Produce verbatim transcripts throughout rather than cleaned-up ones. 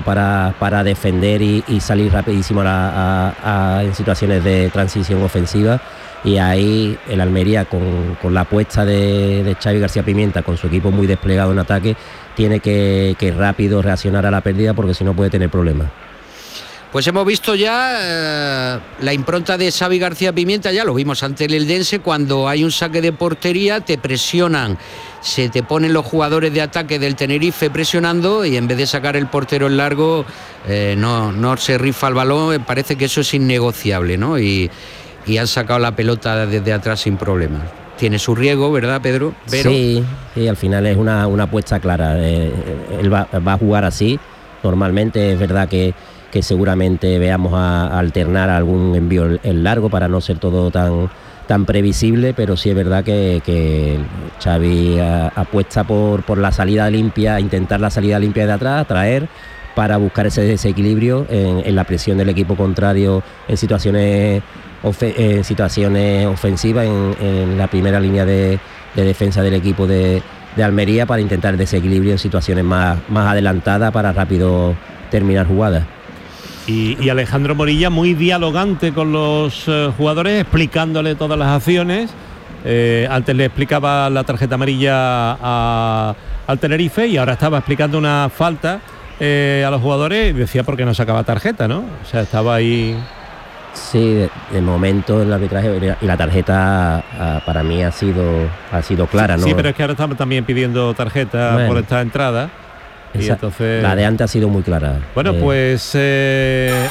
para, para defender y, y salir rapidísimo a la, a, a, en situaciones de transición ofensiva. Y ahí el Almería, con, con la apuesta de, de Xavi García Pimienta, con su equipo muy desplegado en ataque, tiene que, que rápido reaccionar a la pérdida, porque si no puede tener problemas. Pues hemos visto ya eh, la impronta de Xavi García Pimienta, ya lo vimos ante el Eldense, cuando hay un saque de portería, te presionan, se te ponen los jugadores de ataque del Tenerife presionando, y en vez de sacar el portero en largo, eh, no, no se rifa el balón. Parece que eso es innegociable, ¿no? Y, y han sacado la pelota desde atrás sin problemas. Tiene su riesgo, ¿verdad, Pedro? Pero... Sí, sí, al final es una, una apuesta clara. Eh, él va, va a jugar así, normalmente. Es verdad que que seguramente veamos a, a alternar algún envío en largo para no ser todo tan tan previsible, pero sí es verdad que, que Xavi a, apuesta por, por la salida limpia, intentar la salida limpia de atrás, traer para buscar ese desequilibrio en, en la presión del equipo contrario en situaciones, ofe, en situaciones ofensivas, en, en la primera línea de, de defensa del equipo de, de Almería, para intentar el desequilibrio en situaciones más, más adelantadas para rápido terminar jugadas. Y, y Alejandro Morilla muy dialogante con los eh, jugadores, explicándole todas las acciones. Eh, antes le explicaba la tarjeta amarilla a, al Tenerife, y ahora estaba explicando una falta eh, a los jugadores, y decía por qué no sacaba tarjeta, ¿no? O sea, estaba ahí... Sí, de, de momento el arbitraje y la tarjeta a, para mí ha sido, ha sido clara, ¿no? Sí, pero es que ahora estamos también pidiendo tarjeta bueno. por esta entrada. Y Esa, entonces... La de antes ha sido muy clara. Bueno, eh... pues eh...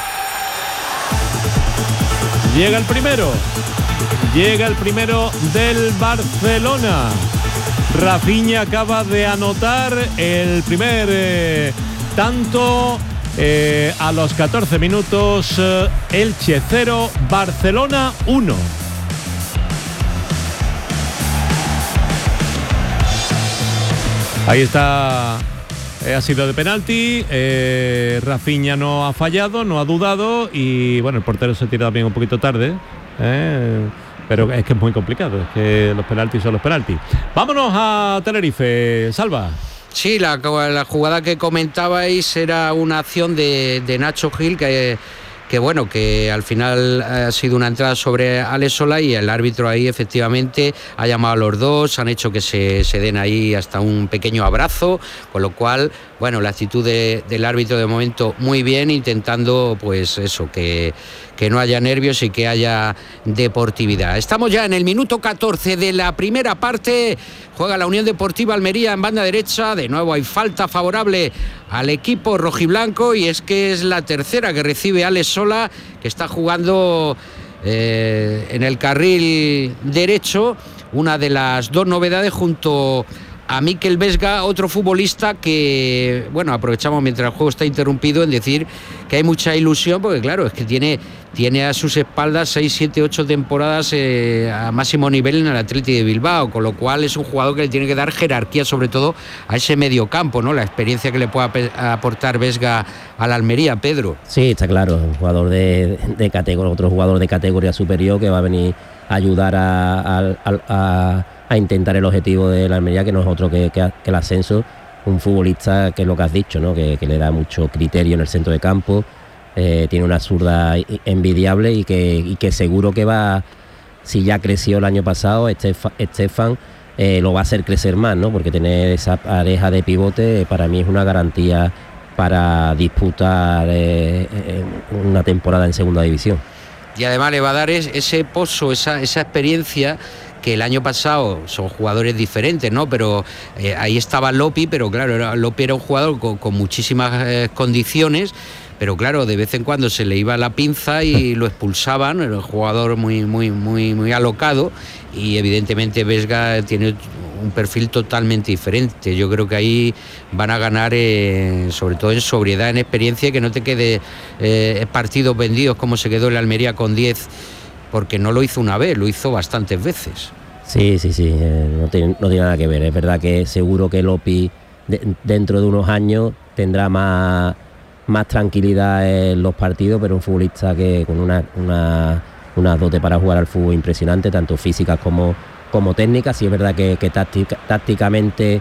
llega el primero. Llega el primero del Barcelona. Rafinha acaba de anotar el primer eh, tanto eh, a los catorce minutos. eh, Elche cero, Barcelona uno. Ahí está. Eh, ha sido de penalti, eh, Rafinha no ha fallado, no ha dudado, y bueno, el portero se tira también un poquito tarde, eh, pero es que es muy complicado, es que los penaltis son los penaltis. Vámonos a Tenerife, Salva. Sí, la, la jugada que comentabais era una acción de, de Nacho Gil, que, que bueno, que al final ha sido una entrada sobre Alex Solá, y el árbitro ahí efectivamente ha llamado a los dos, han hecho que se, se den ahí hasta un pequeño abrazo, con lo cual, bueno, la actitud de, del árbitro de momento muy bien, intentando pues eso, que, que no haya nervios y que haya deportividad. Estamos ya en el minuto catorce de la primera parte. Juega la Unión Deportiva Almería en banda derecha. De nuevo hay falta favorable al equipo rojiblanco, y es que es la tercera que recibe Alex Solá, que está jugando eh, en el carril derecho. Una de las dos novedades junto a Mikel Vesga, otro futbolista que, bueno, aprovechamos mientras el juego está interrumpido en decir que hay mucha ilusión, porque claro, es que tiene, tiene a sus espaldas seis, siete, ocho temporadas eh, a máximo nivel en el Athletic de Bilbao, con lo cual es un jugador que le tiene que dar jerarquía, sobre todo a ese mediocampo, ¿no? La experiencia que le pueda aportar Vesga a la Almería, Pedro. Sí, está claro, un jugador de, de categoría, otro jugador de categoría superior que va a venir a ayudar a, a, a, a a intentar el objetivo de la Almería, que no es otro que, que, que el ascenso. Un futbolista que es lo que has dicho, ¿no? que, que le da mucho criterio en el centro de campo, eh, tiene una zurda envidiable, y que, y que seguro que va, si ya creció el año pasado, Estefan eh, lo va a hacer crecer más, ¿no? Porque tener esa pareja de pivote eh, para mí es una garantía para disputar eh, una temporada en segunda división. Y además le va a dar ese pozo, esa, esa experiencia, que el año pasado son jugadores diferentes, ¿no? Pero eh, ahí estaba Lopi, pero claro, era, Lopi era un jugador con, con muchísimas eh, condiciones, pero claro, de vez en cuando se le iba la pinza y lo expulsaban. Era un jugador muy, muy, muy, muy alocado, y evidentemente Vesga tiene un perfil totalmente diferente. Yo creo que ahí van a ganar eh, sobre todo en sobriedad, en experiencia, y que no te quede eh, partidos vendidos como se quedó el Almería con diez, porque no lo hizo una vez, lo hizo bastantes veces. Sí, sí, sí, eh, no, tiene, no tiene nada que ver. Es verdad que seguro que Lopi de, dentro de unos años tendrá más, más tranquilidad en los partidos, pero un futbolista que con una, una, una dote para jugar al fútbol impresionante, tanto físicas como, como técnicas. Sí es verdad que, que táctica, tácticamente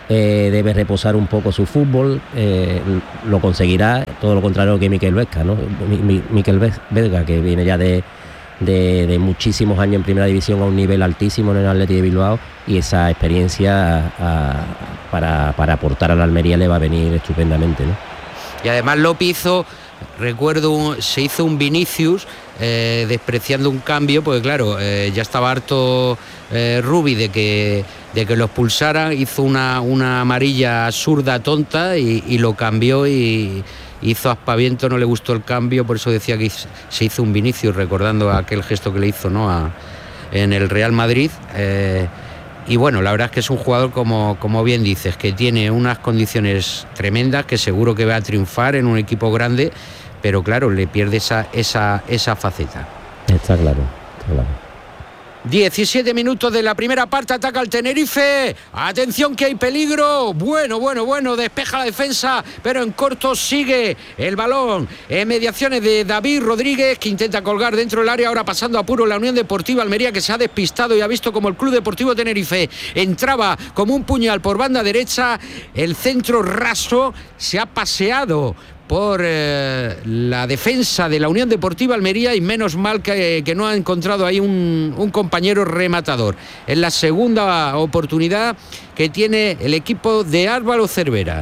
eh, debe reposar un poco su fútbol, eh, lo conseguirá, todo lo contrario que Miquel Vesga, ¿no? Miquel Vesga, que viene ya de, de, de muchísimos años en primera división a un nivel altísimo en el Athletic de Bilbao, y esa experiencia a, a, para, para aportar a la Almería le va a venir estupendamente, ¿no? Y además López hizo, recuerdo, se hizo un Vinicius eh, despreciando un cambio, porque claro, eh, ya estaba harto eh, Rubi de que, de que lo expulsaran, hizo una, una amarilla absurda, tonta, y, y lo cambió y hizo aspaviento, no le gustó el cambio, por eso decía que se hizo un Vinicius, recordando aquel gesto que le hizo, ¿no?, a, en el Real Madrid. Eh, Y bueno, la verdad es que es un jugador, como, como bien dices, que tiene unas condiciones tremendas, que seguro que va a triunfar en un equipo grande, pero claro, le pierde esa, esa, esa faceta. Está claro, está claro. diecisiete minutos de la primera parte, ataca el Tenerife. Atención que hay peligro. Bueno, bueno, bueno, despeja la defensa, pero en corto sigue el balón. En mediaciones de David Rodríguez, que intenta colgar dentro del área, ahora pasando a puro la Unión Deportiva Almería, que se ha despistado y ha visto como el Club Deportivo Tenerife entraba como un puñal por banda derecha. El centro raso se ha paseado por eh, la defensa de la Unión Deportiva Almería, y menos mal que, que no ha encontrado ahí un, un compañero rematador. Es la segunda oportunidad que tiene el equipo de Álvaro Cervera.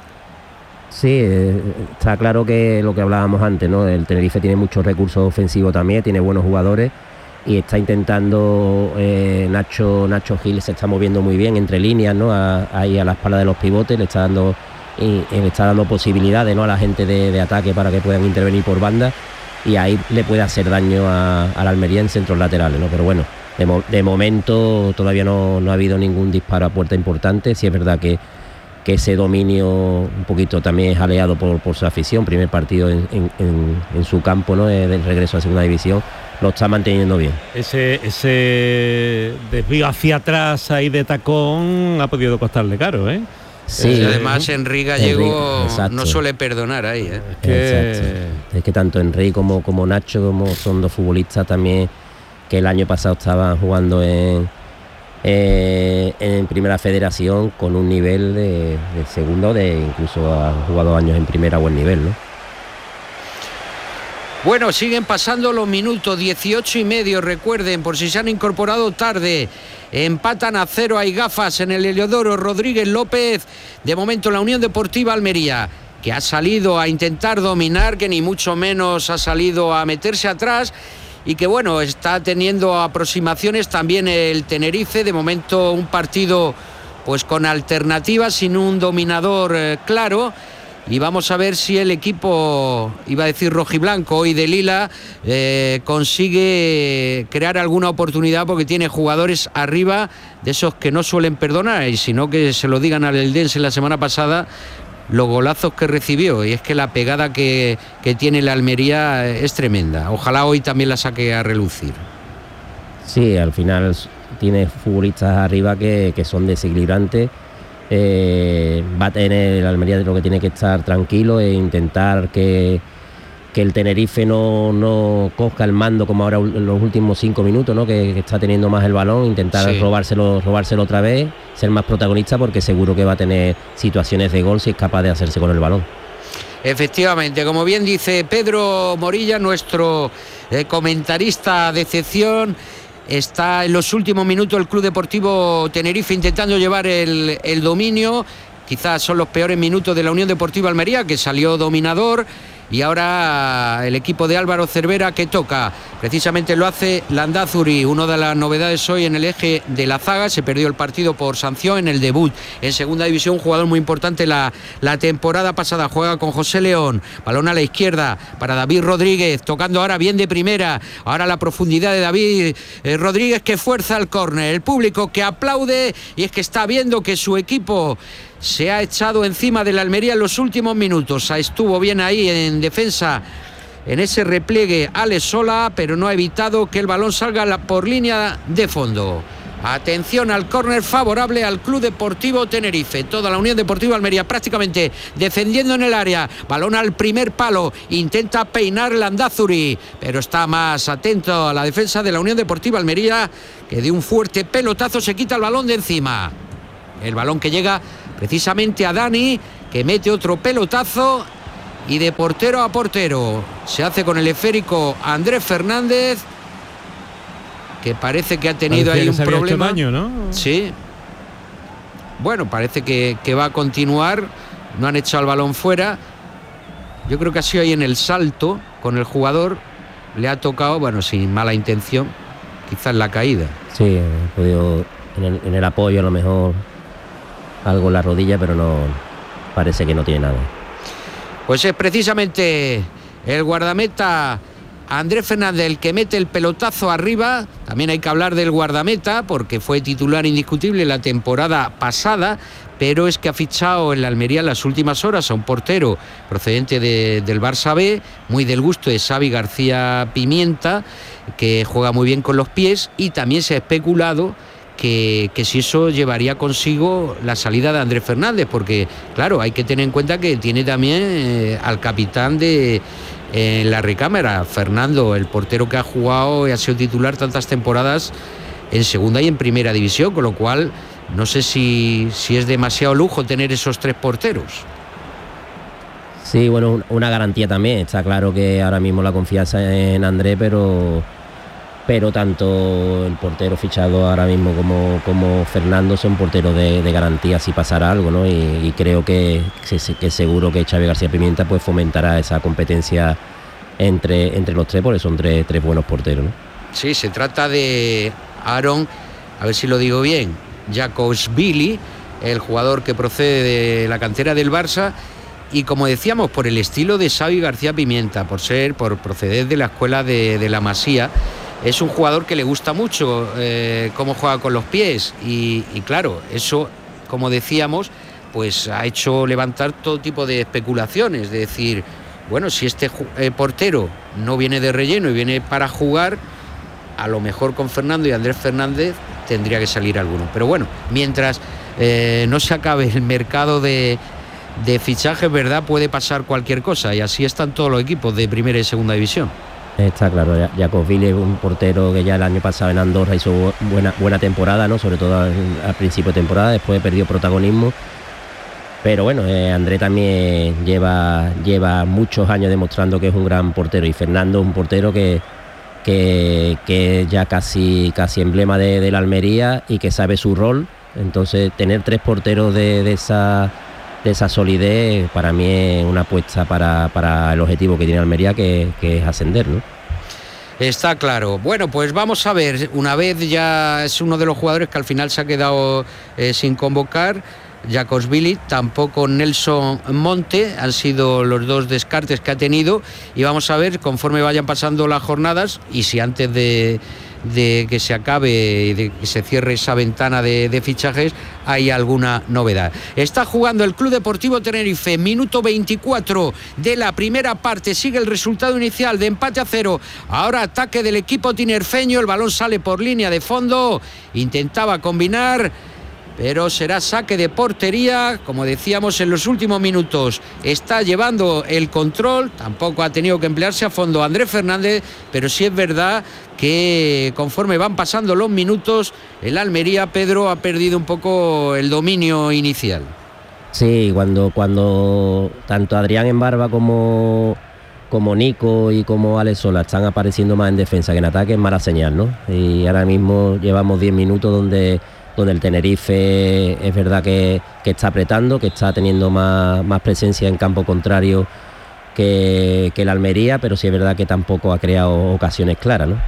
Sí, eh, está claro que lo que hablábamos antes, ¿no? El Tenerife tiene muchos recursos ofensivos también, tiene buenos jugadores, y está intentando eh, Nacho Nacho Gil se está moviendo muy bien entre líneas, ¿no? A, ahí a la espalda de los pivotes, le está dando y, y le está dando posibilidades, ¿no?, a la gente de, de ataque para que puedan intervenir por banda, y ahí le puede hacer daño a, a la Almería en centros laterales, ¿no? Pero bueno, de, mo, de momento todavía no, no ha habido ningún disparo a puerta importante. Sí es verdad que, que ese dominio un poquito también es aleado por, por su afición. Primer partido en, en, en, en su campo, ¿no?, del regreso a segunda división, lo está manteniendo bien. Ese, ese desvío hacia atrás ahí de tacón ha podido costarle caro, ¿eh? Sí, y además Enrique Gallego no suele perdonar ahí, ¿eh? Es que, es que tanto Enrique como, como Nacho como son dos futbolistas también que el año pasado estaban jugando en, eh, en Primera Federación con un nivel de, de segundo, de incluso han jugado años en primera a buen nivel, ¿no? Bueno, siguen pasando los minutos, dieciocho y medio, recuerden, por si se han incorporado tarde. Empatan a cero, hay gafas en el Heliodoro Rodríguez López. De momento la Unión Deportiva Almería, que ha salido a intentar dominar, que ni mucho menos ha salido a meterse atrás, y que bueno, está teniendo aproximaciones también el Tenerife. De momento un partido pues con alternativas, sin un dominador eh, claro. Y vamos a ver si el equipo, iba a decir rojiblanco, hoy de lila, eh, consigue crear alguna oportunidad, porque tiene jugadores arriba de esos que no suelen perdonar, y si no, que se lo digan al Eldense la semana pasada los golazos que recibió, y es que la pegada que, que tiene la Almería es tremenda. Ojalá hoy también la saque a relucir. Sí, al final tiene futbolistas arriba que, que son desequilibrantes. Eh, va a tener el Almería lo que tiene que estar tranquilo e intentar que, que el Tenerife no, no coja el mando como ahora en los últimos cinco minutos, ¿no?, que, que está teniendo más el balón, intentar sí. robárselo, robárselo otra vez, ser más protagonista, porque seguro que va a tener situaciones de gol si es capaz de hacerse con el balón. Efectivamente, como bien dice Pedro Morilla, nuestro eh, comentarista de excepción. Está en los últimos minutos el Club Deportivo Tenerife intentando llevar el, el dominio. Quizás son los peores minutos de la Unión Deportiva Almería, que salió dominador, y ahora el equipo de Álvaro Cervera, que toca. Precisamente lo hace Landázuri, una de las novedades hoy en el eje de la zaga. Se perdió el partido por sanción en el debut en segunda división, un jugador muy importante la, la temporada pasada. Juega con José León, balón a la izquierda para David Rodríguez, tocando ahora bien de primera. Ahora la profundidad de David eh, Rodríguez, que fuerza el córner. El público que aplaude, y es que está viendo que su equipo se ha echado encima de la Almería en los últimos minutos. Estuvo bien ahí en defensa, en ese repliegue Alex Sola, pero no ha evitado que el balón salga por línea de fondo. Atención al córner favorable al Club Deportivo Tenerife. Toda la Unión Deportiva Almería prácticamente defendiendo en el área. Balón al primer palo. Intenta peinar Landázuri, pero está más atento a la defensa de la Unión Deportiva Almería, que de un fuerte pelotazo se quita el balón de encima. El balón que llega precisamente a Dani, que mete otro pelotazo y de portero a portero se hace con el esférico Andrés Fernández, que parece que ha tenido Parecía ahí que un se había hecho problema. daño, ¿no? Sí. Bueno, parece que, que va a continuar. No han echado el balón fuera. Yo creo que ha sido ahí en el salto con el jugador. Le ha tocado, bueno, sin mala intención, quizás la caída. Sí, he podido en el, en el apoyo a lo mejor algo en la rodilla, pero no, parece que no tiene nada. Pues es precisamente el guardameta Andrés Fernández el que mete el pelotazo arriba. También hay que hablar del guardameta porque fue titular indiscutible la temporada pasada, pero es que ha fichado en la Almería en las últimas horas a un portero procedente de, del Barça B, muy del gusto de Xavi García Pimienta, que juega muy bien con los pies, y también se ha especulado Que, que si eso llevaría consigo la salida de Andrés Fernández, porque claro, hay que tener en cuenta que tiene también eh, al capitán de eh, la recámara, Fernando, el portero que ha jugado y ha sido titular tantas temporadas en segunda y en primera división, con lo cual no sé si, si es demasiado lujo tener esos tres porteros. Sí, bueno, una garantía también. Está claro que ahora mismo la confianza en Andrés, pero pero tanto el portero fichado ahora mismo como, como Fernando son porteros de, de garantía si pasara algo, ¿no? Y, y creo que, que seguro que Xavi García Pimienta pues fomentará esa competencia entre, entre los tres, porque son tres, tres buenos porteros, ¿no? Sí, se trata de Aaron, a ver si lo digo bien, Jakobsvili, el jugador que procede de la cantera del Barça, y como decíamos, por el estilo de Xavi García Pimienta, por ser, por proceder de la escuela de, de la Masía. Es un jugador que le gusta mucho eh, cómo juega con los pies y, y claro, eso, como decíamos, pues ha hecho levantar todo tipo de especulaciones, de decir, bueno, si este eh, portero no viene de relleno y viene para jugar, a lo mejor con Fernando y Andrés Fernández tendría que salir alguno. Pero bueno, mientras eh, no se acabe el mercado de, de fichajes, ¿verdad?, puede pasar cualquier cosa, y así están todos los equipos de primera y segunda división. Está claro, Jakobsvili es un portero que ya el año pasado en Andorra hizo buena, buena temporada, ¿no? Sobre todo al, al principio de temporada, después perdió protagonismo. Pero bueno, eh, André también lleva, lleva muchos años demostrando que es un gran portero, y Fernando es un portero que, que, que ya casi, casi emblema de, de la Almería y que sabe su rol. Entonces tener tres porteros de, de esa... de esa solidez, para mí es una apuesta para, para el objetivo que tiene Almería, que, que es ascender, ¿no? Está claro. Bueno, pues vamos a ver, una vez ya es uno de los jugadores que al final se ha quedado eh, sin convocar, Jakobsvili, tampoco Nelson Monte, han sido los dos descartes que ha tenido, y vamos a ver conforme vayan pasando las jornadas y si antes de... de que se acabe y de que se cierre esa ventana de, de fichajes hay alguna novedad. Está jugando el Club Deportivo Tenerife, minuto veinticuatro de la primera parte, sigue el resultado inicial de empate a cero. Ahora ataque del equipo tinerfeño, el balón sale por línea de fondo, intentaba combinar, pero será saque de portería. Como decíamos, en los últimos minutos está llevando el control, tampoco ha tenido que emplearse a fondo Andrés Fernández, pero sí es verdad que conforme van pasando los minutos, el Almería, Pedro, ha perdido un poco el dominio inicial. Sí, cuando, cuando tanto Adrián Embarba como, como Nico y como Alex Sola están apareciendo más en defensa que en ataque, es mala señal, ¿no? Y ahora mismo llevamos diez minutos donde... donde el Tenerife es verdad que, que está apretando, que está teniendo más, más presencia en campo contrario que, que el Almería, pero sí es verdad que tampoco ha creado ocasiones claras, ¿no?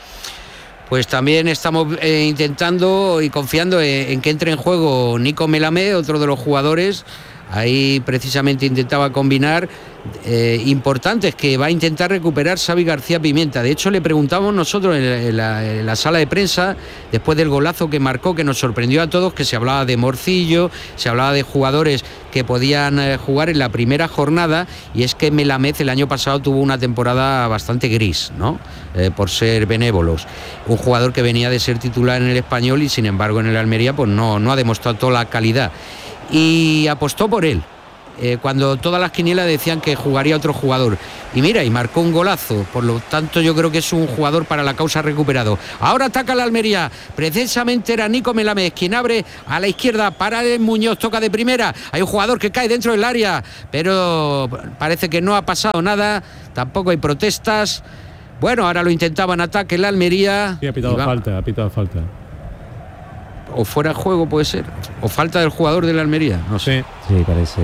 Pues también estamos eh, intentando y confiando en, en que entre en juego Nico Melamé, otro de los jugadores. Ahí precisamente intentaba combinar eh, importantes que va a intentar recuperar Xavi García Pimienta. De hecho, le preguntamos nosotros en la, en la sala de prensa, después del golazo que marcó, que nos sorprendió a todos, que se hablaba de Morcillo, se hablaba de jugadores que podían eh, jugar en la primera jornada, y es que Melamez el año pasado tuvo una temporada bastante gris, ¿no? Eh, por ser benévolos. Un jugador que venía de ser titular en el Español y sin embargo en el Almería pues no, no ha demostrado toda la calidad. Y apostó por él, eh, cuando todas las quinielas decían que jugaría otro jugador. Y mira, y marcó un golazo, por lo tanto yo creo que es un jugador para la causa recuperado. Ahora ataca la Almería, precisamente era Nico Melamed quien abre a la izquierda para el Muñoz, toca de primera, hay un jugador que cae dentro del área, pero parece que no ha pasado nada, tampoco hay protestas. Bueno, ahora lo intentaba en ataque la Almería. Sí, ha pitado falta, ha pitado falta. O fuera de juego puede ser, o falta del jugador de la Almería, no sé. Sí, sí parece...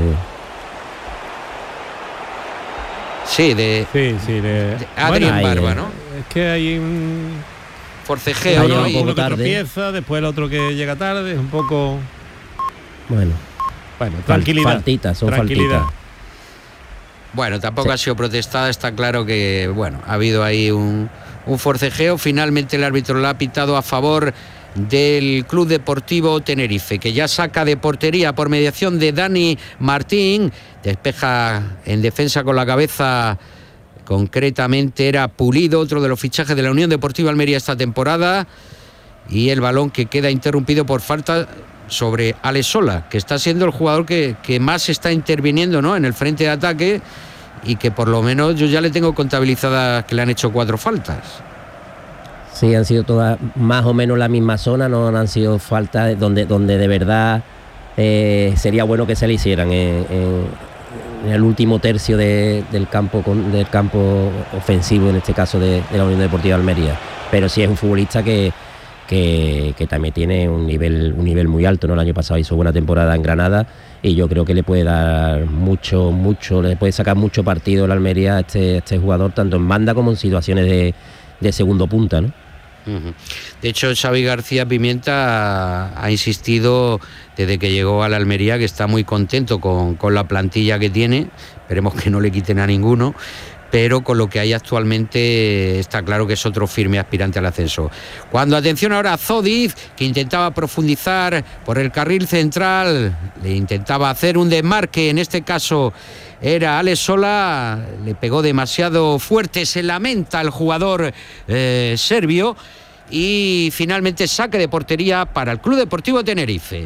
Sí, de, sí, sí, de, de Adrián bueno, Barba, ¿no? Es que hay un forcejeo, uno, ¿no? Uno que tropieza, después el otro que llega tarde, es un poco... Bueno, bueno, tranquilidad. Faltitas, son tranquilidad. faltitas. Bueno, tampoco sí. ha sido protestada, está claro que, bueno, ha habido ahí un, un forcejeo. Finalmente el árbitro la ha pitado a favor del Club Deportivo Tenerife, que ya saca de portería por mediación de Dani Martín, despeja en defensa con la cabeza, concretamente era Pulido, otro de los fichajes de la Unión Deportiva Almería esta temporada, y el balón que queda interrumpido por falta sobre Alex Sola, que está siendo el jugador que, que más está interviniendo, ¿no?, en el frente de ataque, y que por lo menos yo ya le tengo contabilizadas que le han hecho cuatro faltas. Sí, han sido todas más o menos la misma zona, no han sido faltas donde, donde de verdad eh, sería bueno que se le hicieran en, en, en el último tercio de, del campo del campo ofensivo, en este caso de, de la Unión Deportiva Almería. Pero sí es un futbolista que, que, que también tiene un nivel, un nivel muy alto, ¿no? El año pasado hizo buena temporada en Granada y yo creo que le puede dar mucho, mucho, le puede sacar mucho partido la Almería a este, a este jugador, tanto en banda como en situaciones de, de segundo punta, ¿no? De hecho, Xavi García Pimienta ha, ha insistido desde que llegó a la Almería que está muy contento con, con la plantilla que tiene, esperemos que no le quiten a ninguno, pero con lo que hay actualmente está claro que es otro firme aspirante al ascenso. Cuando, atención ahora a Zodiz, que intentaba profundizar por el carril central, le intentaba hacer un desmarque, en este caso era Alex Sola, le pegó demasiado fuerte, se lamenta el jugador eh, serbio, y finalmente saque de portería para el Club Deportivo Tenerife.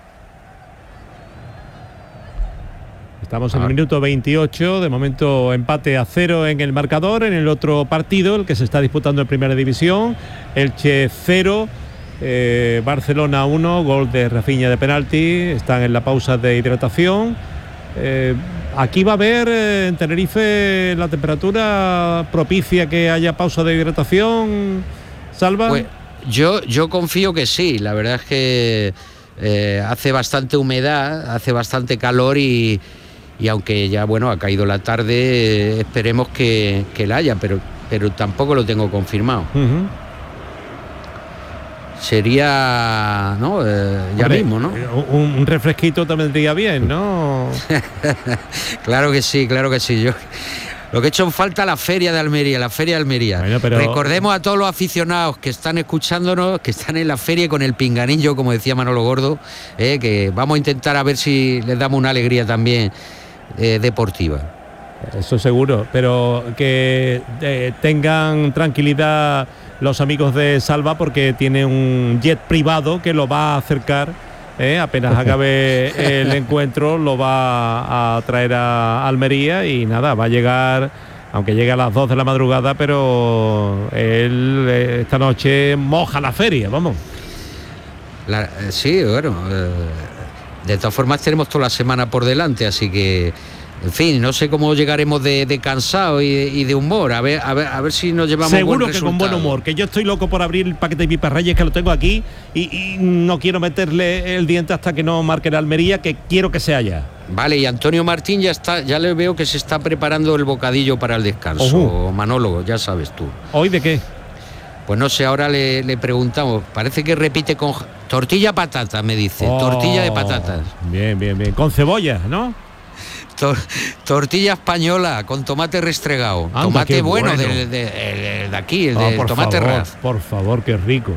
Estamos en el minuto veintiocho, de momento empate a cero en el marcador. En el otro partido, el que se está disputando en Primera División, Elche cero, eh, Barcelona uno, gol de Rafinha de penalti, están en la pausa de hidratación. Eh, aquí va a haber eh, en Tenerife la temperatura propicia que haya pausa de hidratación, Salva. Pues yo, yo confío que sí, la verdad es que eh, hace bastante humedad, hace bastante calor y, y aunque ya bueno ha caído la tarde, eh, esperemos que, que la haya, pero, pero tampoco lo tengo confirmado. Uh-huh. Sería, ¿no? Eh, ya Hombre, mismo, ¿no? Un, un refresquito también vendría bien, ¿no? Claro que sí, claro que sí. Yo lo que he hecho en falta la feria de Almería, la feria de Almería. Bueno, pero... Recordemos a todos los aficionados que están escuchándonos, que están en la feria con el pinganillo, como decía Manolo Gordo, eh, que vamos a intentar a ver si les damos una alegría también eh, deportiva. Eso seguro, pero que eh, tengan tranquilidad los amigos de Salva, porque tiene un jet privado que lo va a acercar, eh, apenas acabe el encuentro lo va a traer a Almería y nada, va a llegar, aunque llegue a las dos de la madrugada, pero él eh, esta noche moja la feria, vamos. La, eh, sí, bueno, eh, de todas formas tenemos toda la semana por delante, así que en fin, no sé cómo llegaremos de, de cansado y, y de humor. A ver, a ver, a ver si nos llevamos seguro buen que resultado. Con buen humor, que yo estoy loco por abrir el paquete de Pipas Reyes, que lo tengo aquí y, y no quiero meterle el diente hasta que no marque la Almería, que quiero que sea ya. Vale, y Antonio Martín ya está, ya le veo que se está preparando el bocadillo para el descanso. Uh-huh. Manolo, ya sabes tú. ¿Hoy de qué? Pues no sé, ahora le, le preguntamos. Parece que repite con tortilla patata, me dice. Oh, tortilla de patatas. Bien, bien, bien. Con cebolla, ¿no? Tor, tortilla española con tomate restregado. Anda, tomate bueno, bueno. De, de, de, de aquí, el oh, de tomate favor, ras. Por favor, qué rico.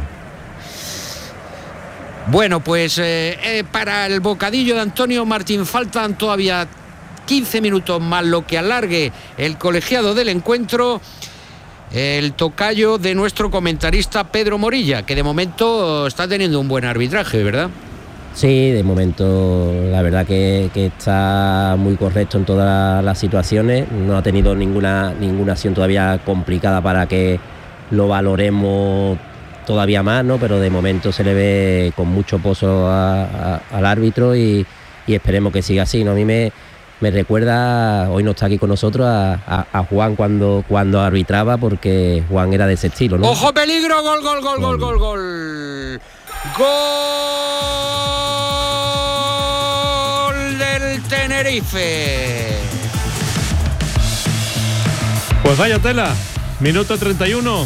Bueno, pues eh, eh, para el bocadillo de Antonio Martín faltan todavía quince minutos más, lo que alargue el colegiado del encuentro. El tocayo de nuestro comentarista Pedro Morilla, que de momento está teniendo un buen arbitraje, ¿verdad? Sí, de momento la verdad que, que está muy correcto en todas las situaciones, no ha tenido ninguna, ninguna acción todavía complicada para que lo valoremos todavía más, ¿no? Pero de momento se le ve con mucho pozo a, a, al árbitro y, y esperemos que siga así, ¿no? A mí me, me recuerda, hoy no está aquí con nosotros, a, a, a Juan cuando, cuando arbitraba, porque Juan era de ese estilo, ¿no? ¡Ojo, peligro! ¡Gol, gol, gol, gol, gol, gol! ¡Gol del Tenerife! Pues vaya tela. Minuto treinta y uno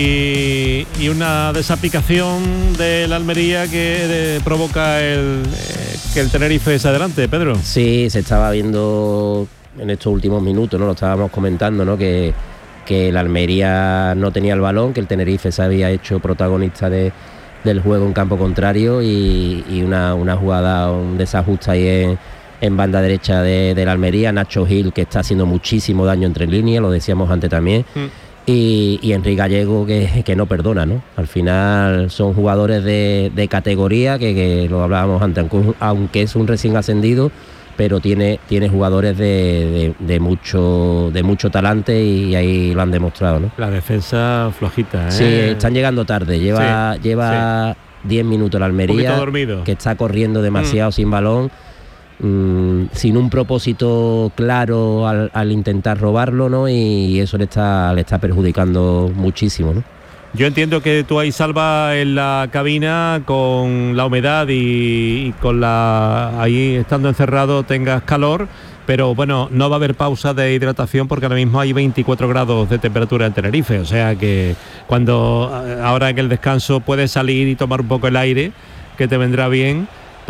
y, y una desaplicación del Almería que de, provoca el, eh, que el Tenerife se adelante, Pedro. Sí, se estaba viendo en estos últimos minutos, ¿no? Lo estábamos comentando, ¿no? Que, que el Almería no tenía el balón, que el Tenerife se había hecho protagonista de, del juego en campo contrario y, y una, una jugada, un desajuste ahí en, en banda derecha de, de la Almería. Nacho Gil, que está haciendo muchísimo daño entre líneas, lo decíamos antes también. Mm. Y, y Enrique Gallego que, que no perdona, ¿no? Al final son jugadores de, de categoría que, que lo hablábamos antes, aunque, aunque es un recién ascendido, pero tiene, tiene jugadores de, de, de mucho de mucho talante y ahí lo han demostrado, ¿no? La defensa flojita, ¿eh? Sí, están llegando tarde, lleva sí, lleva diez sí. minutos la Almería, que está corriendo demasiado mm. sin balón. Mm, sin un propósito claro al, al intentar robarlo, ¿no? Y eso le está le está perjudicando muchísimo, ¿no? Yo entiendo que tú ahí, Salva, en la cabina con la humedad y, y con la ahí estando encerrado tengas calor, pero bueno, no va a haber pausa de hidratación porque ahora mismo hay veinticuatro grados de temperatura en Tenerife, o sea que cuando ahora en el descanso puedes salir y tomar un poco el aire, que te vendrá bien.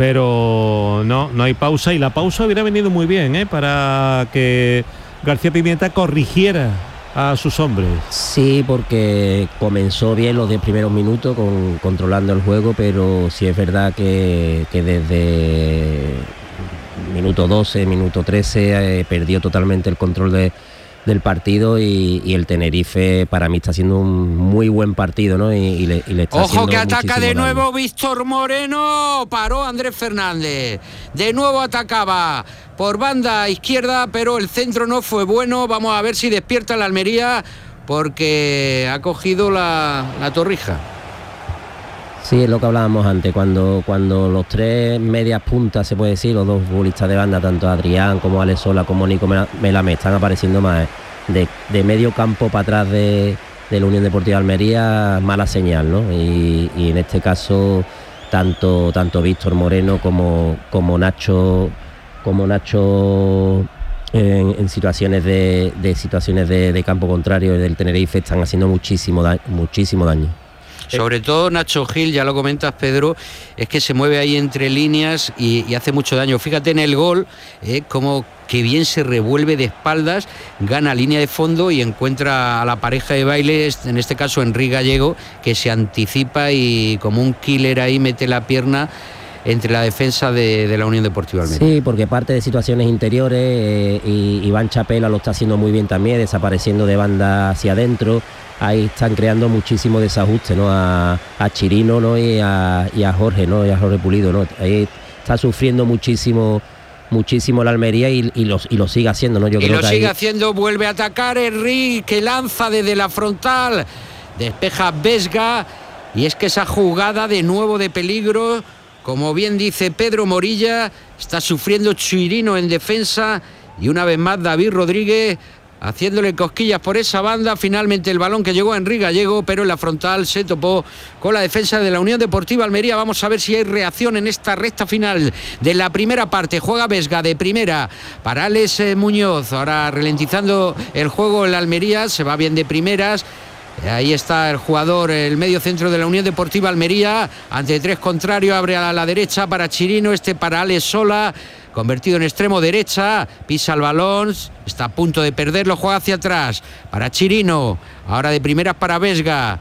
Pero no, no hay pausa y la pausa hubiera venido muy bien, ¿eh? Para que García Pimienta corrigiera a sus hombres. Sí, porque comenzó bien los diez primeros minutos con, controlando el juego, pero sí es verdad que, que desde minuto doce, minuto trece eh, perdió totalmente el control de, del partido y, y el Tenerife para mí está haciendo un muy buen partido, ¿no? Y, y, le, y le está Ojo que ataca de daño. nuevo Víctor Moreno, paró Andrés Fernández, de nuevo atacaba por banda izquierda, pero el centro no fue bueno. Vamos a ver si despierta la Almería porque ha cogido la, la Torrija. Sí, es lo que hablábamos antes, cuando, cuando los tres medias puntas, se puede decir, los dos futbolistas de banda, tanto Adrián como Alex Sola como Nico Melamé, están apareciendo más de, de medio campo para atrás de, de la Unión Deportiva Almería, mala señal, ¿no? Y, y en este caso, tanto, tanto Víctor Moreno como, como Nacho, como Nacho en, en situaciones de, de situaciones de, de campo contrario del Tenerife están haciendo muchísimo, da, muchísimo daño. Sobre todo Nacho Gil, ya lo comentas, Pedro, es que se mueve ahí entre líneas y, y hace mucho daño. Fíjate en el gol, eh, como que bien se revuelve de espaldas, gana línea de fondo y encuentra a la pareja de baile, en este caso Enrique Gallego, que se anticipa y como un killer ahí mete la pierna entre la defensa de, de la Unión Deportiva Almería. Sí, porque parte de situaciones interiores eh, y Iván Chapela lo está haciendo muy bien también, desapareciendo de banda hacia adentro. Ahí están creando muchísimo desajuste, ¿no? A, a Chirino, ¿no? Y a, y a Jorge, ¿no? Y a Jorge Pulido, ¿no? Ahí está sufriendo muchísimo, muchísimo la Almería y, y, lo, y lo sigue haciendo, ¿no? Yo y creo lo que sigue ahí... haciendo, vuelve a atacar Enrique, que lanza desde la frontal, despeja Vesga, y es que esa jugada de nuevo de peligro, como bien dice Pedro Morilla, está sufriendo Chirino en defensa y una vez más David Rodríguez haciéndole cosquillas por esa banda. Finalmente el balón que llegó a Enrique Gallego, pero en la frontal se topó con la defensa de la Unión Deportiva Almería. Vamos a ver si hay reacción en esta recta final de la primera parte. Juega Vesga de primera para Alex eh, Muñoz, ahora ralentizando el juego en la Almería, se va bien de primeras. Ahí está el jugador, el medio centro de la Unión Deportiva Almería, ante tres contrario, abre a la derecha para Chirino, este para Alex Sola, convertido en extremo derecha, pisa el balón, está a punto de perderlo, juega hacia atrás para Chirino, ahora de primeras para Vesga.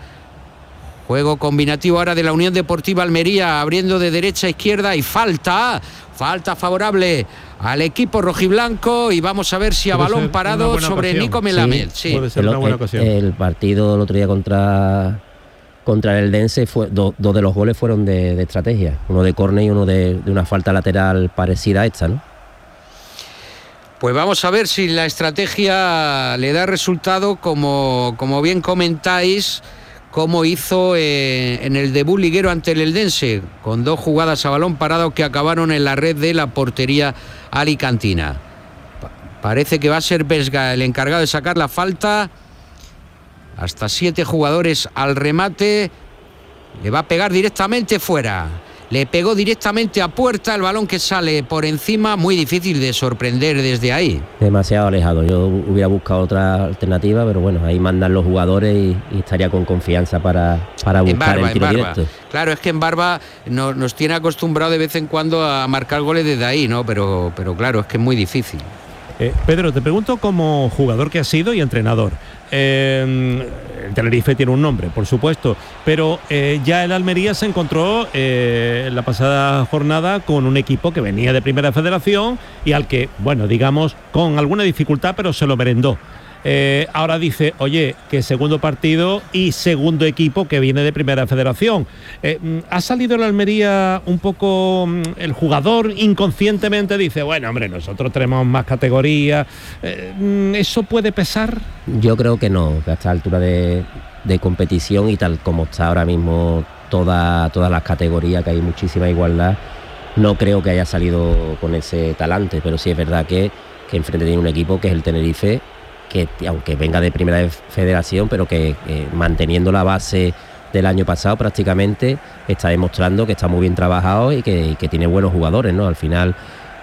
Juego combinativo ahora de la Unión Deportiva Almería, abriendo de derecha a izquierda y falta, falta favorable al equipo rojiblanco y vamos a ver si a balón parado sobre ocasión. Nico Melamed. Sí, sí. Puede ser una buena ocasión. El, el partido el otro día contra contra el Eldense fue, do, dos de los goles fueron de, de estrategia, uno de córner y uno de, de una falta lateral parecida a esta, ¿no? Pues vamos a ver si la estrategia le da resultado, como, como bien comentáis, como hizo eh, en el debut liguero ante el Eldense, con dos jugadas a balón parado que acabaron en la red de la portería alicantina. Pa- parece que va a ser Vesga el encargado de sacar la falta. Hasta siete jugadores al remate. Le va a pegar directamente fuera. Le pegó directamente a puerta, el balón que sale por encima, muy difícil de sorprender desde ahí. Demasiado alejado, yo hubiera buscado otra alternativa, pero bueno, ahí mandan los jugadores y, y estaría con confianza para, para buscar Barba, el tiro directo. Claro, es que en Barba no, nos tiene acostumbrado de vez en cuando a marcar goles desde ahí, ¿no? Pero, pero claro, es que es muy difícil. Eh, Pedro, te pregunto como jugador que has sido y entrenador. Eh, el Tenerife tiene un nombre, por supuesto, pero eh, ya el Almería se encontró eh, la pasada jornada con un equipo que venía de Primera Federación y al que, bueno, digamos, con alguna dificultad, pero se lo merendó. Eh, ahora dice, oye, que segundo partido y segundo equipo que viene de Primera Federación. Eh, ¿Ha salido el Almería un poco, el jugador inconscientemente dice, bueno, hombre, nosotros tenemos más categorías? Eh, ¿Eso puede pesar? Yo creo que no, que a esta altura de, de competición y tal como está ahora mismo toda, todas las categorías, que hay muchísima igualdad, no creo que haya salido con ese talante, pero sí es verdad que, que enfrente tiene un equipo que es el Tenerife, que aunque venga de Primera Federación, pero que eh, manteniendo la base del año pasado prácticamente, está demostrando que está muy bien trabajado y que, y que tiene buenos jugadores, ¿no? Al final,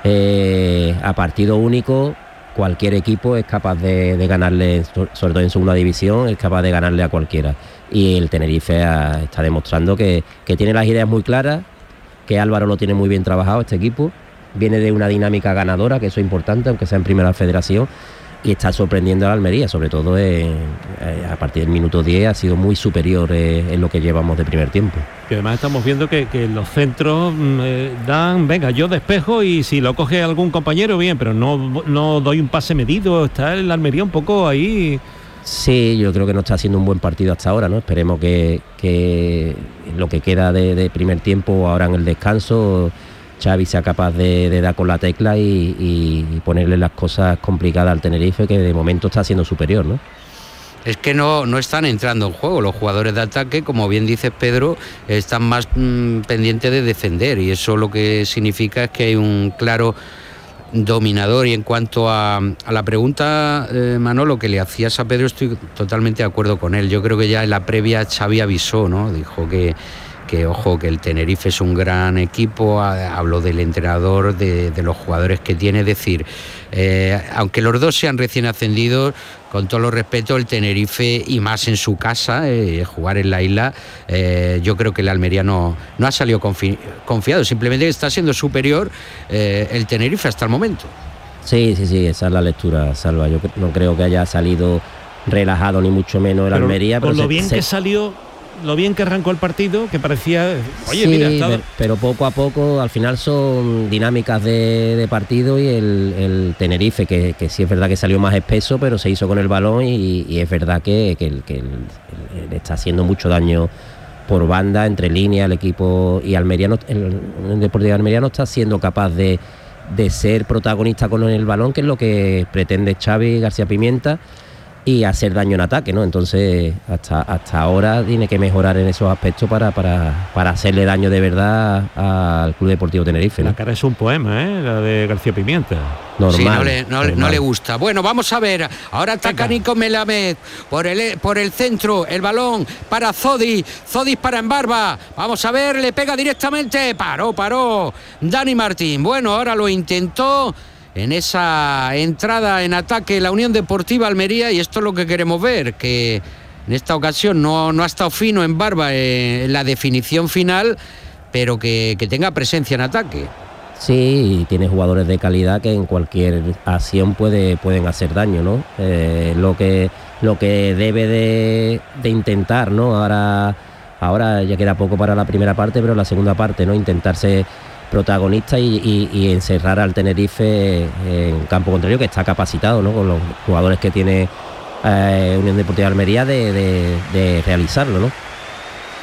eh, a partido único, cualquier equipo es capaz de, de ganarle, sobre todo en segunda división, es capaz de ganarle a cualquiera. Y el Tenerife a, está demostrando que, que tiene las ideas muy claras, que Álvaro lo tiene muy bien trabajado, este equipo, viene de una dinámica ganadora, que eso es importante, aunque sea en Primera Federación, y está sorprendiendo a la Almería, sobre todo en, eh, a partir del minuto diez ha sido muy superior eh, en lo que llevamos de primer tiempo. Y además estamos viendo que, que los centros eh, dan, venga, yo despejo y si lo coge algún compañero, bien, pero no, no doy un pase medido, está el Almería un poco ahí. Sí, yo creo que no está haciendo un buen partido hasta ahora, ¿no? Esperemos que, que lo que queda de, de primer tiempo, ahora en el descanso, Xavi sea capaz de, de dar con la tecla y, y ponerle las cosas complicadas al Tenerife, que de momento está siendo superior, ¿no? Es que no, no están entrando en juego. Los jugadores de ataque, como bien dices, Pedro, están más mmm, pendientes de defender, y eso lo que significa es que hay un claro dominador. Y en cuanto a, a la pregunta, eh, Manolo, que le hacías a Pedro, estoy totalmente de acuerdo con él. Yo creo que ya en la previa Xavi avisó, ¿no? Dijo que que ojo, que el Tenerife es un gran equipo, habló del entrenador, de, de los jugadores que tiene, es decir, eh, aunque los dos sean recién ascendidos, con todo los respeto, el Tenerife, y más en su casa, eh, jugar en la isla, eh, yo creo que el Almería no, no ha salido confi- confiado, simplemente está siendo superior eh, el Tenerife hasta el momento. Sí, sí, sí, esa es la lectura, Salva. Yo no creo que haya salido relajado, ni mucho menos el pero, Almería. Pero con lo se, bien se... que salió... Lo bien que arrancó el partido, que parecía... Oye, sí, mira, estaba... pero poco a poco, al final son dinámicas de, de partido, y el, el Tenerife, que, que sí es verdad que salió más espeso, pero se hizo con el balón, y, y es verdad que, que, el, que el, el, le está haciendo mucho daño por banda, entre líneas, el equipo, y Almería no, el, el Deportivo de Almería no está siendo capaz de, de ser protagonista con el balón, que es lo que pretende Xavi García Pimienta, y hacer daño en ataque, ¿no? Entonces, hasta hasta ahora tiene que mejorar en esos aspectos para, para, para hacerle daño de verdad al Club Deportivo Tenerife, ¿no? La cara es un poema, ¿eh? La de García Pimienta. Normal, sí, no le, no, normal. no le gusta. Bueno, vamos a ver. Ahora ataca Venga. Nico Melamed por el, por el centro. El balón para Zodi. Zodi para Embarba. Vamos a ver, le pega directamente. Paró, paró. Dani Martín. Bueno, ahora lo intentó en esa entrada en ataque la Unión Deportiva Almería, y esto es lo que queremos ver, que en esta ocasión no, no ha estado fino en Barba en la definición final, pero que, que tenga presencia en ataque. Sí, y tiene jugadores de calidad que en cualquier acción puede, pueden hacer daño, ¿no? Eh, lo que lo que debe de, de intentar, ¿no? Ahora, ahora ya queda poco para la primera parte, pero la segunda parte, ¿no? Intentarse protagonista y, y, y encerrar al Tenerife en campo contrario, que está capacitado, ¿no? Con los jugadores que tiene eh, Unión Deportiva Almería de, de, de realizarlo, ¿no?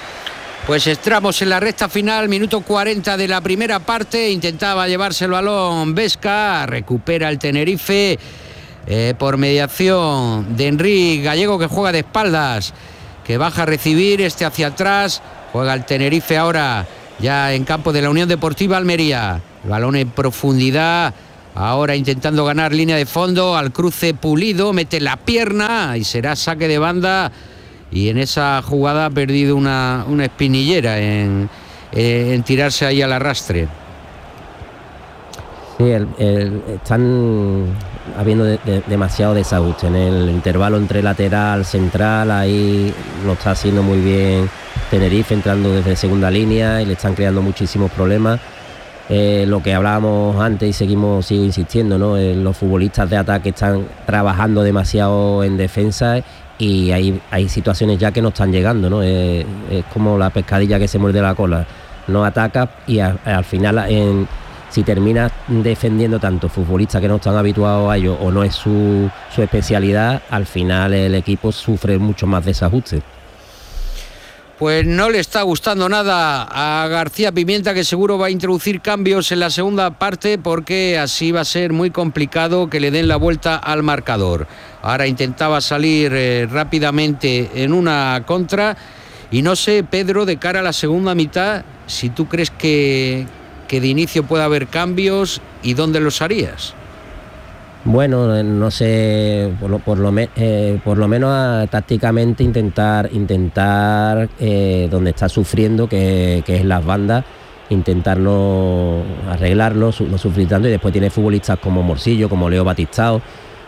Pues entramos en la recta final, minuto cuarenta de la primera parte. Intentaba llevarse el balón Vesca, recupera el Tenerife eh, por mediación de Enrique Gallego, que juega de espaldas, que baja a recibir, este hacia atrás. Juega el Tenerife ahora ya en campo de la Unión Deportiva Almería. El balón en profundidad, ahora intentando ganar línea de fondo, al cruce Pulido, mete la pierna y será saque de banda. Y en esa jugada ha perdido una, una espinillera en, en tirarse ahí al arrastre. Sí, el, el, están habiendo de, de, demasiado desajuste en el intervalo entre lateral, central. Ahí lo está haciendo muy bien Tenerife, entrando desde segunda línea, y le están creando muchísimos problemas. Eh, lo que hablábamos antes y seguimos sigo insistiendo, ¿no? Eh, los futbolistas de ataque están trabajando demasiado en defensa, y hay, hay situaciones ya que no están llegando, ¿no? Eh, es como la pescadilla que se muerde la cola, no ataca, y a, al final en, si terminas defendiendo tanto futbolistas que no están habituados a ello o no es su, su especialidad, al final el equipo sufre mucho más desajustes. Pues no le está gustando nada a García Pimienta, que seguro va a introducir cambios en la segunda parte, porque así va a ser muy complicado que le den la vuelta al marcador. Ahora intentaba salir eh, rápidamente en una contra, y no sé, Pedro, de cara a la segunda mitad, si tú crees que, que de inicio puede haber cambios y dónde los harías. Bueno, no sé, por lo, por lo, me, eh, por lo menos a, tácticamente intentar, intentar eh, donde está sufriendo, que, que es las bandas, intentar no arreglarlo, su, no sufrir tanto, y después tiene futbolistas como Morcillo, como Leo Batistao,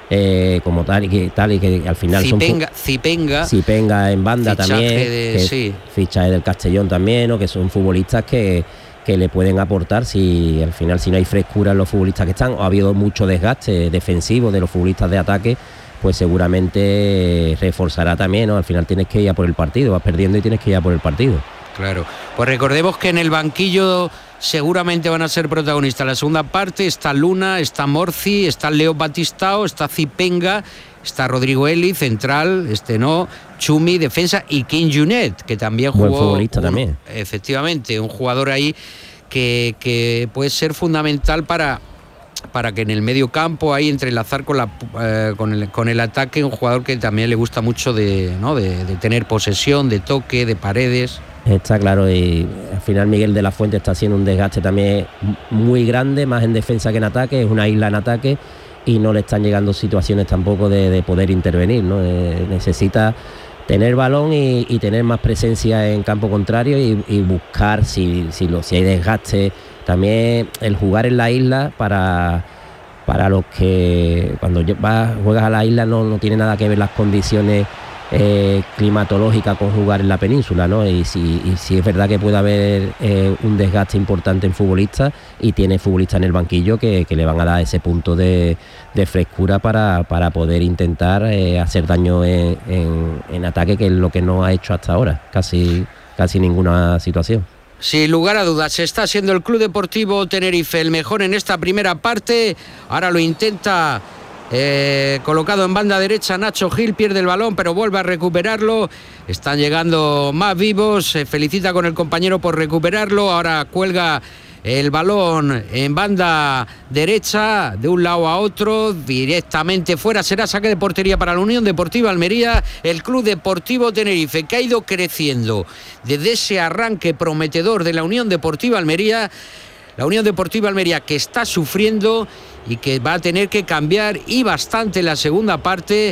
eh, como tal y que tal y que al final Cipenga, son Cipenga, Cipenga en banda también, de, que sí. fichaje del Castellón también, o que son futbolistas que que le pueden aportar, si al final si no hay frescura en los futbolistas que están, o ha habido mucho desgaste defensivo de los futbolistas de ataque, pues seguramente reforzará también, ¿no? Al final tienes que ir a por el partido, vas perdiendo y tienes que ir a por el partido. Claro, pues recordemos que en el banquillo seguramente van a ser protagonistas la segunda parte. Está Luna, está Morci, está Leo Batistao, está Cipenga, está Rodrigo Eli, central, este no, Chumi, defensa, y King Junet, que también jugó. Buen futbolista un, también. Efectivamente, un jugador ahí que, que puede ser fundamental para, para que en el medio campo, ahí entrelazar con, la, eh, con, el, con el ataque, un jugador que también le gusta mucho de, ¿no? de, de tener posesión, de toque, de paredes. Está claro, y al final Miguel de la Fuente está haciendo un desgaste también muy grande, más en defensa que en ataque, es una isla en ataque, y no le están llegando situaciones tampoco de, de poder intervenir, ¿no? Eh, necesita tener balón y, y tener más presencia en campo contrario, y, y buscar si, si, lo, si hay desgaste. También el jugar en la isla, para, para los que cuando vas, juegas a la isla no, no tiene nada que ver las condiciones Eh, climatológica con jugar en la península, ¿no? Y si, y si es verdad que puede haber eh, un desgaste importante en futbolistas, y tiene futbolistas en el banquillo que, que le van a dar ese punto de, de frescura para, para poder intentar eh, hacer daño en, en, en ataque, que es lo que no ha hecho hasta ahora, casi, casi ninguna situación. Sin lugar a dudas, está siendo el Club Deportivo Tenerife el mejor en esta primera parte. Ahora lo intenta Eh, colocado en banda derecha Nacho Gil, pierde el balón pero vuelve a recuperarlo. Están llegando más vivos, se felicita con el compañero por recuperarlo. Ahora cuelga el balón en banda derecha, de un lado a otro, directamente fuera. Será saque de portería para la Unión Deportiva Almería. El Club Deportivo Tenerife, que ha ido creciendo desde ese arranque prometedor de la Unión Deportiva Almería. La Unión Deportiva Almería, que está sufriendo y que va a tener que cambiar, y bastante, la segunda parte,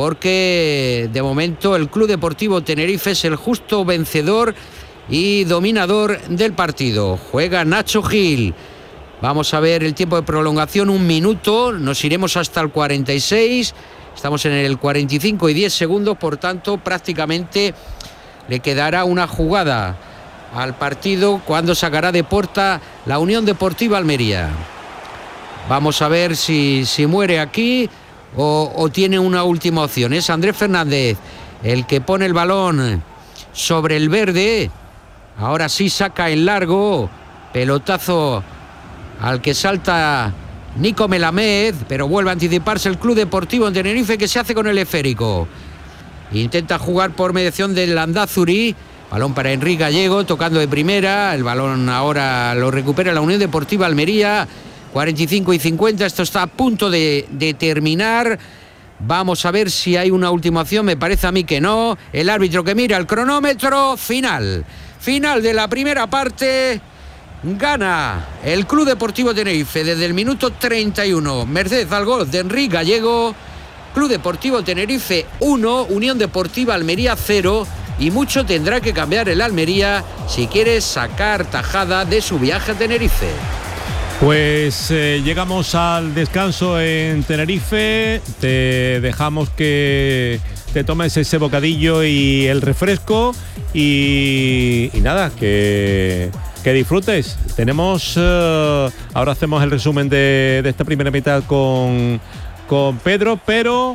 porque de momento el Club Deportivo Tenerife es el justo vencedor y dominador del partido. Juega Nacho Gil. Vamos a ver el tiempo de prolongación, un minuto, nos iremos hasta el cuarenta y seis, estamos en el cuarenta y cinco y diez segundos, por tanto prácticamente le quedará una jugada al partido cuando sacará de puerta la Unión Deportiva Almería. Vamos a ver si, si muere aquí o, o tiene una última opción. Es Andrés Fernández el que pone el balón sobre el verde. Ahora sí saca en largo, pelotazo al que salta Nico Melamed, pero vuelve a anticiparse el Club Deportivo en Tenerife, que se hace con el esférico. Intenta jugar por mediación del Landázuri, Balón para Enrique Gallego, tocando de primera. El balón ahora lo recupera la Unión Deportiva Almería. cuarenta y cinco y cincuenta, esto está a punto de, de terminar. Vamos a ver si hay una última acción, me parece a mí que no. El árbitro que mira el cronómetro, final. Final de la primera parte. Gana el Club Deportivo Tenerife desde el minuto treinta y uno. Merced al gol de Enrique Gallego. Club Deportivo Tenerife uno, Unión Deportiva Almería cero. Y mucho tendrá que cambiar el Almería si quiere sacar tajada de su viaje a Tenerife. Pues eh, llegamos al descanso en Tenerife. Te dejamos que te tomes ese bocadillo y el refresco. Y, y nada, que, que disfrutes. Tenemos, eh, ahora hacemos el resumen de, de esta primera mitad con, con Pedro, pero...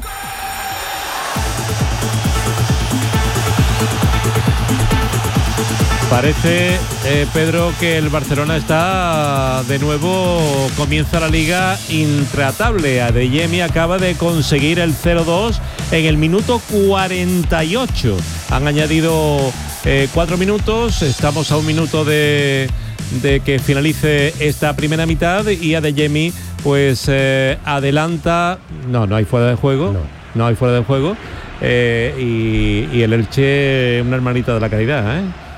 Parece, eh, Pedro, que el Barcelona está de nuevo, comienza la liga intratable. Adeyemi acaba de conseguir el cero dos en el minuto cuarenta y ocho. Han añadido eh, cuatro minutos, estamos a un minuto de, de que finalice esta primera mitad y Adeyemi pues eh, adelanta, no, no hay fuera de juego, no, no hay fuera de juego eh, y, y el Elche una hermanita de la caridad, ¿eh?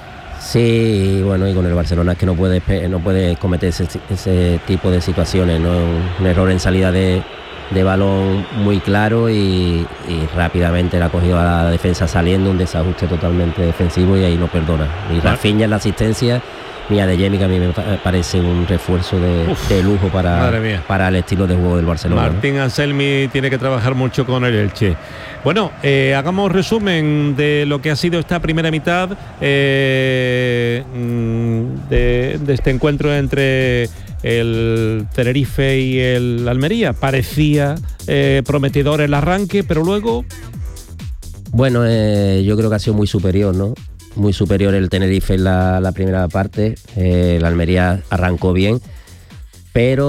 Sí, bueno, y con el Barcelona es que no puede, no puede cometer ese, ese tipo de situaciones, ¿no? Un error en salida de, de balón muy claro y, y rápidamente la ha cogido a la defensa saliendo, un desajuste totalmente defensivo y ahí no perdona. Ni Rafinha en la asistencia, ni Adeyemi, que a mí me parece un refuerzo de, Uf, de lujo para, para el estilo de juego del Barcelona. Martín, ¿no? Anselmi tiene que trabajar mucho con el Elche. Bueno, eh, hagamos resumen de lo que ha sido esta primera mitad eh, de, de este encuentro entre el Tenerife y el Almería. Parecía eh, prometedor el arranque, pero luego... Bueno, eh, yo creo que ha sido muy superior, ¿no? Muy superior el Tenerife en la, la primera parte. Eh, la Almería arrancó bien, pero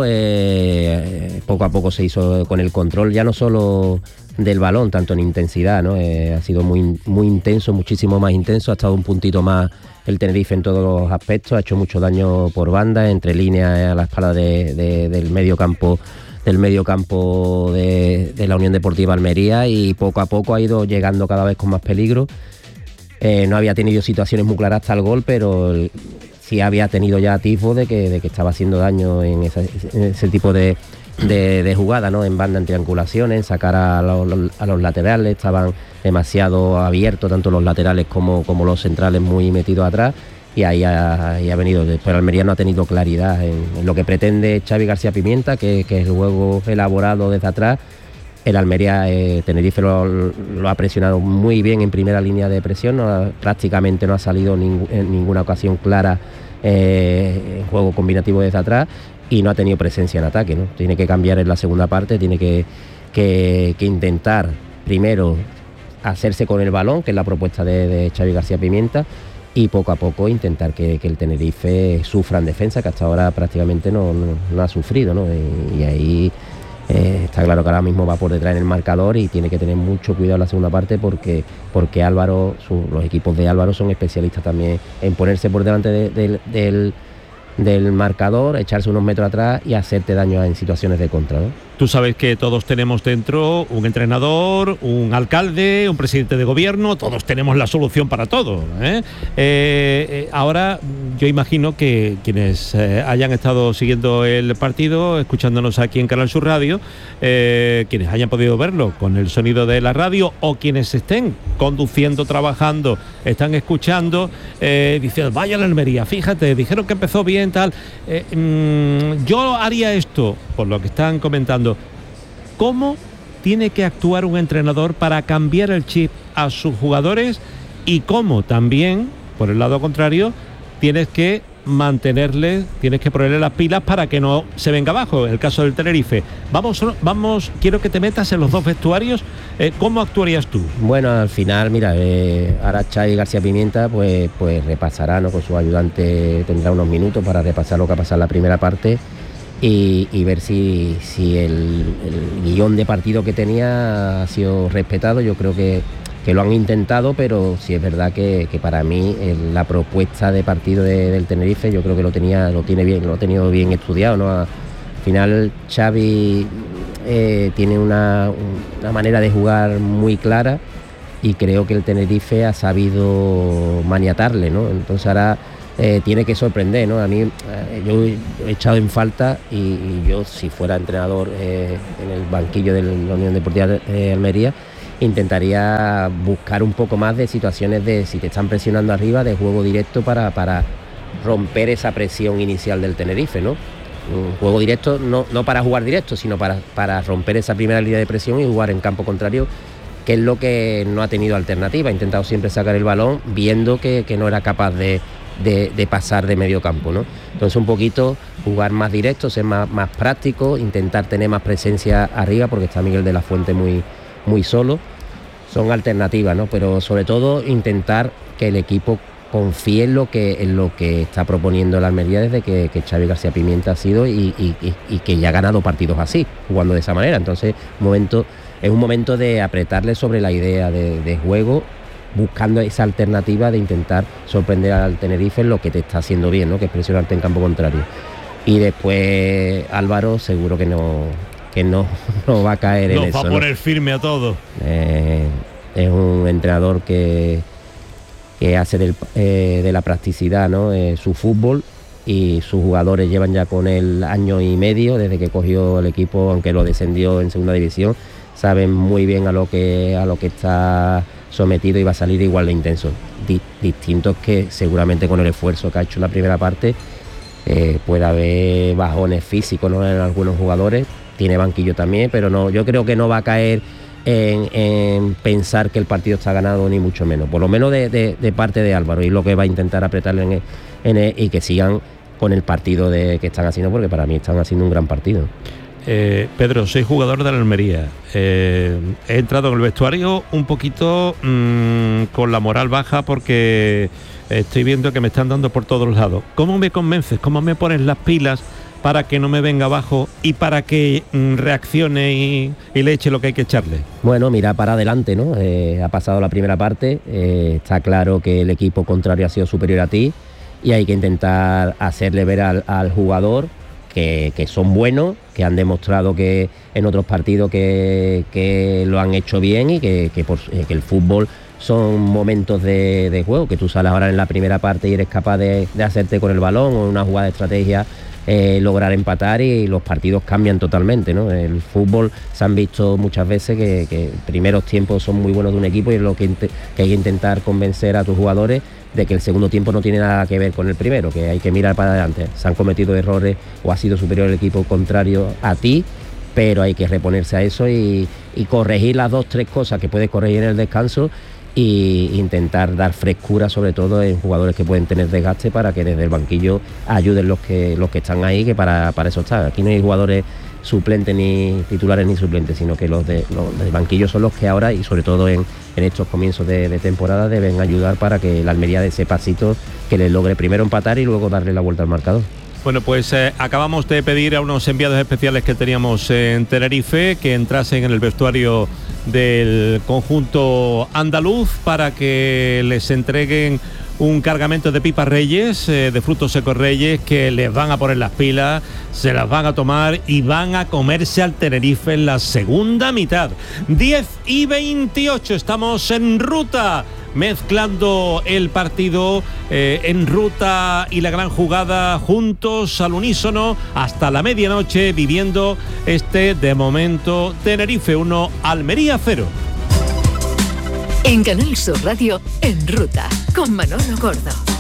eh, poco a poco se hizo con el control, ya no solo del balón, tanto en intensidad, ¿no? Eh, ha sido muy, muy intenso, muchísimo más intenso, ha estado un puntito más el Tenerife en todos los aspectos, ha hecho mucho daño por banda, entre líneas, a la espalda de, de, del medio campo del medio campo de, de la Unión Deportiva Almería, y poco a poco ha ido llegando cada vez con más peligro. Eh, no había tenido situaciones muy claras hasta el gol, pero el, sí había tenido ya atisbo de que, de que estaba haciendo daño en, esa, en ese tipo de, de, de jugada, ¿no? En banda, en triangulaciones, en sacar a los, a los laterales, estaban demasiado abiertos, tanto los laterales como, como los centrales muy metidos atrás, y ahí ha, ahí ha venido. Después el Almería no ha tenido claridad en, en lo que pretende Xavi García Pimienta, que, que es el juego elaborado desde atrás. El Almería, eh, Tenerife lo, lo ha presionado muy bien en primera línea de presión, no ha, prácticamente no ha salido ning, en ninguna ocasión clara eh, en juego combinativo desde atrás, y no ha tenido presencia en ataque, ¿no? Tiene que cambiar en la segunda parte, tiene que, que, que intentar primero hacerse con el balón, que es la propuesta de, de Xavi García Pimienta, y poco a poco intentar que, que el Tenerife sufra en defensa, que hasta ahora prácticamente no, no, no ha sufrido, ¿no? Y, y ahí... Eh, está claro que ahora mismo va por detrás en el marcador y tiene que tener mucho cuidado en la segunda parte, porque, porque Álvaro, su, los equipos de Álvaro son especialistas también en ponerse por delante de, de, del, del marcador, echarse unos metros atrás y hacerte daño en situaciones de contra, ¿no? Tú sabes que todos tenemos dentro un entrenador, un alcalde, un presidente de gobierno, todos tenemos la solución para todo, ¿eh? Eh, eh, ahora yo imagino que quienes eh, hayan estado siguiendo el partido, escuchándonos aquí en Canal Sur Radio, eh, quienes hayan podido verlo con el sonido de la radio, o quienes estén conduciendo, trabajando, están escuchando, eh, diciendo, vaya la Almería, fíjate, dijeron que empezó bien, tal, eh, mmm, yo haría esto, por lo que están comentando. ¿Cómo tiene que actuar un entrenador para cambiar el chip a sus jugadores? Y cómo también, por el lado contrario, tienes que mantenerles, tienes que ponerle las pilas para que no se venga abajo. El caso del Tenerife. Vamos, vamos, quiero que te metas en los dos vestuarios. Eh, ¿Cómo actuarías tú? Bueno, al final, mira, eh, ahora Xavi García Pimienta pues, pues repasará, ¿no? Con su ayudante tendrá unos minutos para repasar lo que ha pasado en la primera parte. Y, y ver si, si el, el guión de partido que tenía ha sido respetado. Yo creo que, que lo han intentado, pero sí es verdad que, que para mí el, la propuesta de partido de, del Tenerife yo creo que lo tenía, lo tiene bien, lo ha tenido bien estudiado, ¿no? Al final Xavi eh, tiene una, una manera de jugar muy clara y creo que el Tenerife ha sabido maniatarle, ¿no? Entonces ahora eh, tiene que sorprender, ¿no? A mí eh, yo he echado en falta y, y yo si fuera entrenador eh, en el banquillo de la Unión Deportiva de Almería, intentaría buscar un poco más de situaciones de si te están presionando arriba, de juego directo para, para romper esa presión inicial del Tenerife, ¿no? Un juego directo, no, no para jugar directo, sino para, para romper esa primera línea de presión y jugar en campo contrario, que es lo que no ha tenido alternativa. Ha intentado siempre sacar el balón viendo que, que no era capaz de, de, de pasar de medio campo, ¿no? Entonces un poquito jugar más directo, ser más, más práctico, intentar tener más presencia arriba, porque está Miguel de la Fuente muy muy solo, son alternativas, ¿no? Pero sobre todo intentar que el equipo confíe en lo que, en lo que está proponiendo la Almería desde que, que Xavi García Pimienta ha sido y, y, y, y que ya ha ganado partidos así, jugando de esa manera. Entonces un momento, es un momento de apretarle sobre la idea de, de juego, buscando esa alternativa de intentar sorprender al Tenerife en lo que te está haciendo bien, ¿no? Que es presionarte en campo contrario. Y después Álvaro seguro que no... que no, no va a caer en Nos eso. va a poner, ¿no?, firme a todo. Eh, es un entrenador que, que hace del, eh, de la practicidad, ¿no? eh, su fútbol, y sus jugadores llevan ya con él año y medio desde que cogió el equipo, aunque lo descendió en segunda división. Saben muy bien a lo que, a lo que está sometido y va a salir igual de intenso. Di, distintos que seguramente con el esfuerzo que ha hecho en la primera parte eh, puede haber bajones físicos, ¿no?, en algunos jugadores. Tiene banquillo también, pero no, yo creo que no va a caer en, en pensar que el partido está ganado, ni mucho menos, por lo menos de, de, de parte de Álvaro, y lo que va a intentar apretarle en el, en el, y que sigan con el partido de, que están haciendo, porque para mí están haciendo un gran partido. Eh, Pedro, soy jugador de la Almería. Eh, he entrado en el vestuario un poquito mmm, con la moral baja porque estoy viendo que me están dando por todos lados. ¿Cómo me convences? ¿Cómo me pones las pilas para que no me venga abajo y para que mm, reaccione y, y le eche lo que hay que echarle? Bueno, mira para adelante, ¿no? Eh, ha pasado la primera parte, eh, está claro que el equipo contrario ha sido superior a ti y hay que intentar hacerle ver al, al jugador que, que son buenos, que han demostrado que en otros partidos que, que lo han hecho bien y que, que, por, que el fútbol son momentos de, de juego, que tú sales ahora en la primera parte y eres capaz de, de hacerte con el balón o una jugada de estrategia, Eh, lograr empatar y los partidos cambian totalmente, ¿no? El fútbol se han visto muchas veces que, que primeros tiempos son muy buenos de un equipo y es lo que, que hay que intentar convencer a tus jugadores de que el segundo tiempo no tiene nada que ver con el primero, que hay que mirar para adelante. Se han cometido errores o ha sido superior el equipo contrario a ti, pero hay que reponerse a eso y, y corregir las dos, tres cosas que puedes corregir en el descanso e intentar dar frescura, sobre todo en jugadores que pueden tener desgaste, para que desde el banquillo ayuden los que los que están ahí, que para, para eso están. Aquí no hay jugadores suplentes ni titulares ni suplentes, sino que los, de, los del banquillo son los que ahora, y sobre todo en, en estos comienzos de, de temporada, deben ayudar para que la Almería dé ese pasito que les logre primero empatar y luego darle la vuelta al marcador. Bueno, pues eh, acabamos de pedir a unos enviados especiales que teníamos en Tenerife que entrasen en el vestuario del conjunto andaluz para que les entreguen un cargamento de pipas Reyes, eh, de frutos secos Reyes, que les van a poner las pilas, se las van a tomar y van a comerse al Tenerife en la segunda mitad. diez y veintiocho, estamos en ruta, mezclando el partido eh, en ruta y la gran jugada juntos al unísono hasta la medianoche, viviendo este, de momento, Tenerife uno, Almería cero. En Canal Sur Radio, En Ruta, con Manolo Gordo.